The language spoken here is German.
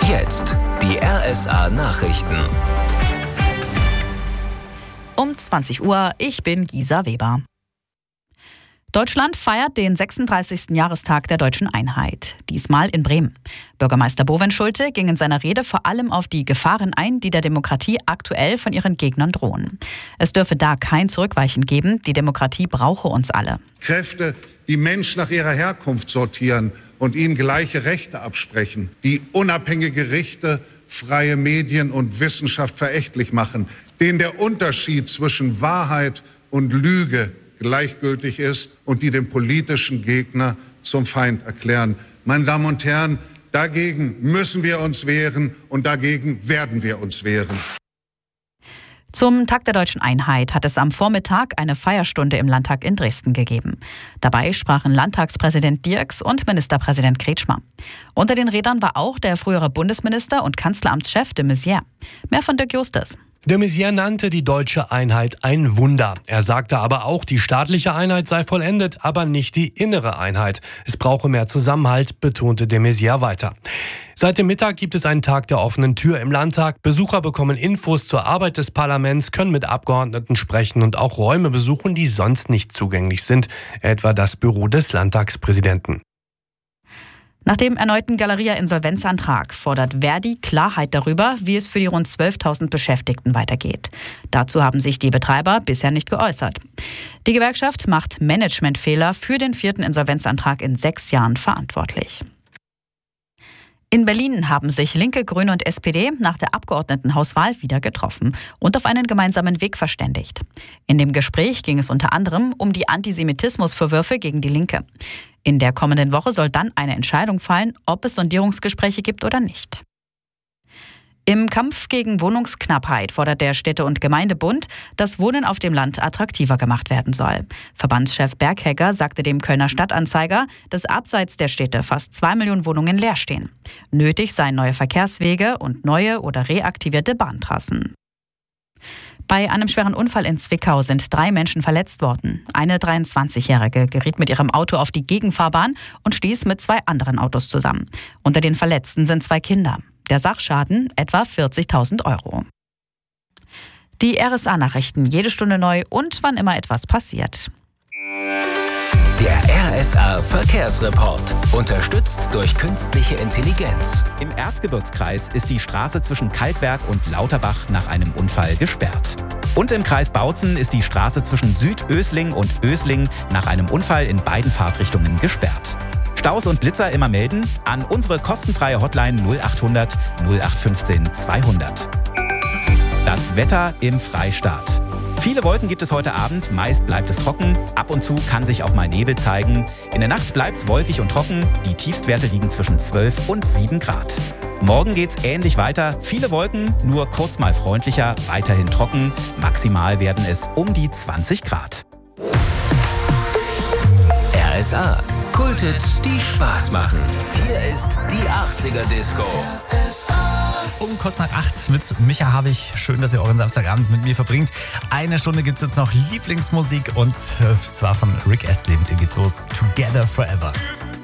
Jetzt die RSA-Nachrichten. Um 20 Uhr, ich bin Gisa Weber. Deutschland feiert den 36. Jahrestag der deutschen Einheit. Diesmal in Bremen. Bürgermeister Bovenschulte ging in seiner Rede vor allem auf die Gefahren ein, die der Demokratie aktuell von ihren Gegnern drohen. Es dürfe da kein Zurückweichen geben. Die Demokratie brauche uns alle. Kräfte, die Menschen nach ihrer Herkunft sortieren und ihnen gleiche Rechte absprechen, die unabhängige Gerichte, freie Medien und Wissenschaft verächtlich machen, denen der Unterschied zwischen Wahrheit und Lüge gleichgültig ist und die den politischen Gegner zum Feind erklären. Meine Damen und Herren, dagegen müssen wir uns wehren und dagegen werden wir uns wehren. Zum Tag der deutschen Einheit hat es am Vormittag eine Feierstunde im Landtag in Dresden gegeben. Dabei sprachen Landtagspräsident Dirks und Ministerpräsident Kretschmer. Unter den Rednern war auch der frühere Bundesminister und Kanzleramtschef de Maizière. Mehr von Dirk Justus. De Maizière nannte die deutsche Einheit ein Wunder. Er sagte aber auch, die staatliche Einheit sei vollendet, aber nicht die innere Einheit. Es brauche mehr Zusammenhalt, betonte de Maizière weiter. Seit dem Mittag gibt es einen Tag der offenen Tür im Landtag. Besucher bekommen Infos zur Arbeit des Parlaments, können mit Abgeordneten sprechen und auch Räume besuchen, die sonst nicht zugänglich sind, etwa das Büro des Landtagspräsidenten. Nach dem erneuten Galeria-Insolvenzantrag fordert Verdi Klarheit darüber, wie es für die rund 12.000 Beschäftigten weitergeht. Dazu haben sich die Betreiber bisher nicht geäußert. Die Gewerkschaft macht Managementfehler für den 4. Insolvenzantrag in 6 Jahren verantwortlich. In Berlin haben sich Linke, Grüne und SPD nach der Abgeordnetenhauswahl wieder getroffen und auf einen gemeinsamen Weg verständigt. In dem Gespräch ging es unter anderem um die Antisemitismusvorwürfe gegen die Linke. In der kommenden Woche soll dann eine Entscheidung fallen, ob es Sondierungsgespräche gibt oder nicht. Im Kampf gegen Wohnungsknappheit fordert der Städte- und Gemeindebund, dass Wohnen auf dem Land attraktiver gemacht werden soll. Verbandschef Berghegger sagte dem Kölner Stadtanzeiger, dass abseits der Städte fast 2 Millionen Wohnungen leer stehen. Nötig seien neue Verkehrswege und neue oder reaktivierte Bahntrassen. Bei einem schweren Unfall in Zwickau sind 3 Menschen verletzt worden. Eine 23-Jährige geriet mit ihrem Auto auf die Gegenfahrbahn und stieß mit 2 anderen Autos zusammen. Unter den Verletzten sind 2 Kinder. Der Sachschaden etwa 40.000 €. Die RSA-Nachrichten jede Stunde neu und wann immer etwas passiert. Der RSA-Verkehrsreport. Unterstützt durch künstliche Intelligenz. Im Erzgebirgskreis ist die Straße zwischen Kalkwerk und Lauterbach nach einem Unfall gesperrt. Und im Kreis Bautzen ist die Straße zwischen Südösling und Ösling nach einem Unfall in beiden Fahrtrichtungen gesperrt. Staus und Blitzer immer melden an unsere kostenfreie Hotline 0800 0815 200. Das Wetter im Freistaat. Viele Wolken gibt es heute Abend, meist bleibt es trocken. Ab und zu kann sich auch mal Nebel zeigen. In der Nacht bleibt es wolkig und trocken. Die Tiefstwerte liegen zwischen 12 und 7 Grad. Morgen geht's ähnlich weiter. Viele Wolken, nur kurz mal freundlicher, weiterhin trocken. Maximal werden es um die 20 Grad. RSA. Kulthits, die Spaß machen. Hier ist die 80er-Disco. Um kurz nach 8 mit Micha Habich. Schön, dass ihr euren Samstagabend mit mir verbringt. Eine Stunde gibt es jetzt noch Lieblingsmusik und zwar von Rick Astley. Mit dem geht's los. Together Forever.